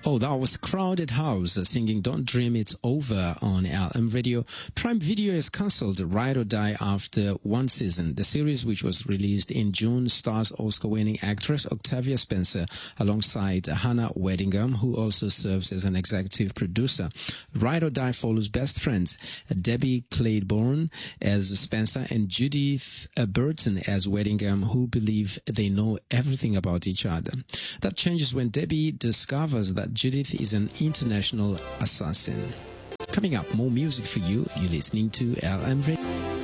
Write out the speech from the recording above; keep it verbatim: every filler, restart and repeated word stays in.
Oh, that was Crowded House uh, singing Don't Dream It's Over on L M Radio. Prime Video has cancelled Ride or Die after one season. The series, which was released in June, stars Oscar-winning actress Octavia Spencer alongside Hannah Weddingham, who also serves as an executive producer. Ride or Die follows best friends Debbie Claiborne as Spencer and Judith uh, Burton as Weddingham, who believe they know everything about each other. That changes when Debbie discovers that Judith is an international assassin. Coming up, more music for you. You're listening to L M Radio.